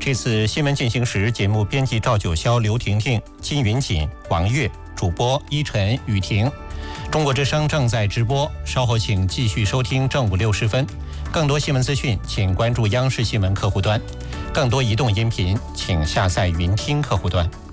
这次新闻进行时，节目编辑赵九霄、刘婷婷、金云锦、王悦，主播依晨、雨婷。中国之声正在直播，稍后请继续收听正午60分。更多新闻资讯，请关注央视新闻客户端；更多移动音频，请下载云听客户端。